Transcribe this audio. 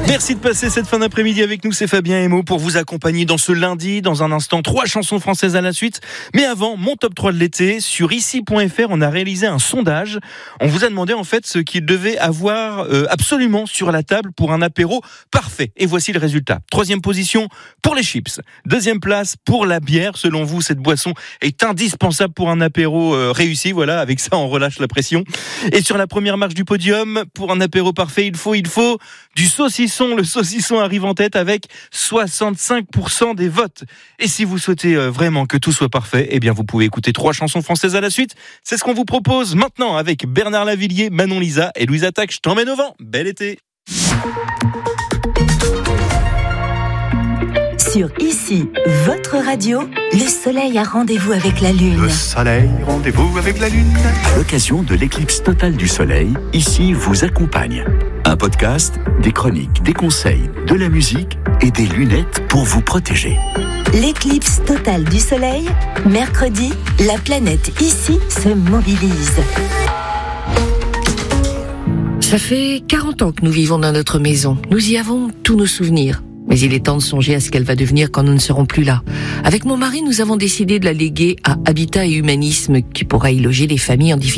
Merci de passer cette fin d'après-midi avec nous, c'est Fabien Emo pour vous accompagner dans ce lundi. Dans un instant, 3 chansons françaises à la suite. Mais avant, mon top 3 de l'été. Sur ici.fr, on a réalisé un sondage. On vous a demandé en fait ce qu'il devait avoir absolument sur la table pour un apéro parfait. Et voici le résultat. 3e position pour les chips. 2e place pour la bière. Selon vous, cette boisson est indispensable pour un apéro réussi. Voilà, avec ça, on relâche la pression. Et sur la première marche du podium, pour un apéro parfait, il faut du saucisson. Le saucisson arrive en tête avec 65% des votes. Et si vous souhaitez vraiment que tout soit parfait, eh bien vous pouvez écouter 3 chansons françaises à la suite. C'est ce qu'on vous propose maintenant avec Bernard Lavilliers, Manon Lisa et Louise Attaque. Je t'emmène au vent. Bel été. Sur Ici, votre radio, le soleil a rendez-vous avec la lune. Le soleil, rendez-vous avec la lune. À l'occasion de l'éclipse totale du soleil, Ici vous accompagne. Un podcast, des chroniques, des conseils, de la musique et des lunettes pour vous protéger. L'éclipse totale du soleil, mercredi, la planète Ici se mobilise. Ça fait 40 ans que nous vivons dans notre maison. Nous y avons tous nos souvenirs. Mais il est temps de songer à ce qu'elle va devenir quand nous ne serons plus là. Avec mon mari, nous avons décidé de la léguer à Habitat et Humanisme, qui pourra y loger les familles en difficulté.